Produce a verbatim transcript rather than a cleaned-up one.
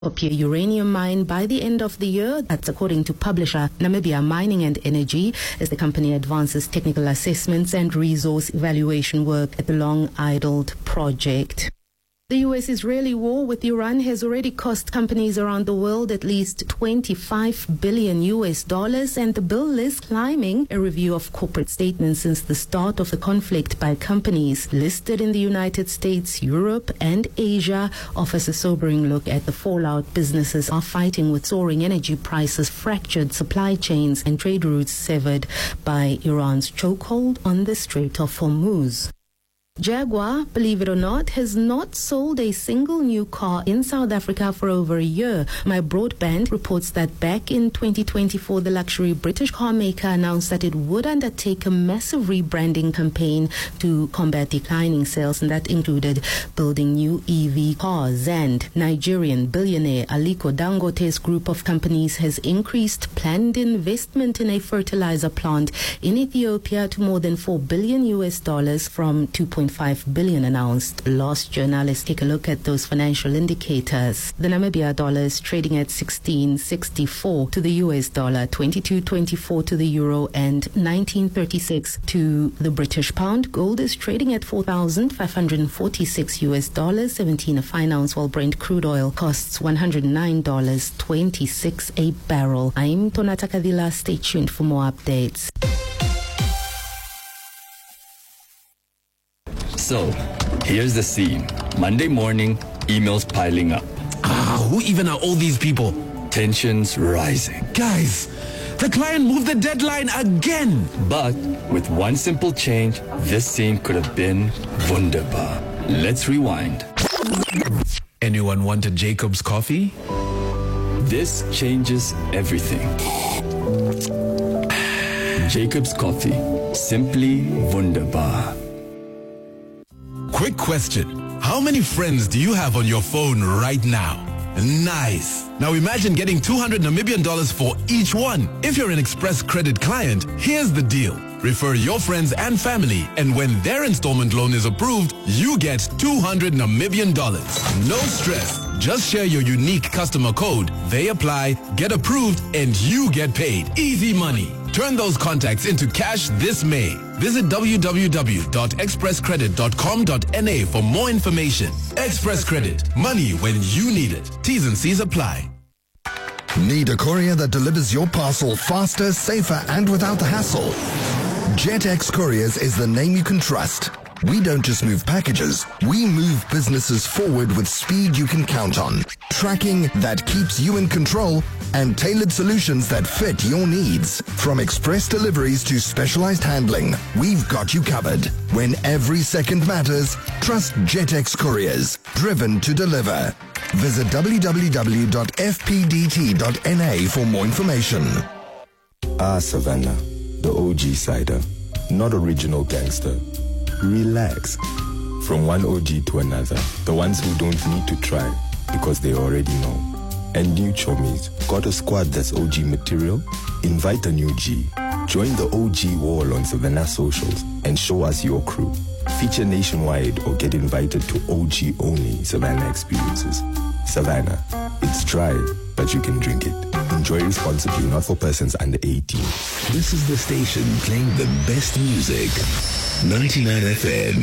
Appear uranium mine by the end of the year. That's according to publisher Namibia Mining and Energy, as the company advances technical assessments and resource evaluation work at the long-idled project. The U S-Israeli war with Iran has already cost companies around the world at least twenty-five billion U S dollars, and the bill is climbing. A review of corporate statements since the start of the conflict by companies listed in the United States, Europe, and Asia offers a sobering look at the fallout businesses are fighting with soaring energy prices, fractured supply chains, and trade routes severed by Iran's chokehold on the Strait of Hormuz. Jaguar, believe it or not, has not sold a single new car in South Africa for over a year. My Broadband reports that back in twenty twenty-four, the luxury British car maker announced that it would undertake a massive rebranding campaign to combat declining sales, and that included building new E V cars. And Nigerian billionaire Aliko Dangote's group of companies has increased planned investment in a fertilizer plant in Ethiopia to more than four billion U S dollars from two point five billion announced last year. Now let's take a look at those financial indicators. The Namibia dollar is trading at sixteen sixty-four to the U S dollar, twenty-two twenty-four to the euro, and nineteen thirty-six to the British pound. Gold is trading at four thousand five hundred forty-six U S dollars, seventeen a fine ounce, while Brent crude oil costs one hundred nine dollars and twenty-six cents a barrel. I'm Tonata Kadila. Stay tuned for more updates. So, here's the scene. Monday morning, emails piling up. Ah, who even are all these people? Tensions rising. Guys, the client moved the deadline again. But with one simple change, this scene could have been wunderbar. Let's rewind. Anyone wanted Jacob's coffee? This changes everything. Jacob's coffee. Simply wunderbar. Quick question. How many friends do you have on your phone right now? Nice. Now imagine getting two hundred Namibian dollars for each one. If you're an Express Credit client, here's the deal. Refer your friends and family, and when their installment loan is approved, you get two hundred Namibian dollars. No stress. Just share your unique customer code. They apply, get approved, and you get paid. Easy money. Turn those contacts into cash this May. Visit w w w dot express credit dot com dot n a for more information. Express Credit. Money when you need it. T's and C's apply. Need a courier that delivers your parcel faster, safer, and without the hassle? JetX Couriers is the name you can trust. We don't just move packages, we move businesses forward with speed you can count on. Tracking that keeps you in control, and tailored solutions that fit your needs. From express deliveries to specialized handling, we've got you covered. When every second matters, trust JetX Couriers, driven to deliver. Visit w w w dot f p d t dot n a for more information. Ah, Savannah, the O G cider, not original gangster. Relax. From one O G to another, the ones who don't need to try because they already know. And new chommies, got a squad that's O G material? Invite a new G. Join the O G wall on Savannah socials and show us your crew. Feature nationwide or get invited to O G only Savannah experiences. Savannah, it's dry, but you can drink it. Enjoy responsibly, not for persons under eighteen. This is the station playing the best music. ninety-nine F M.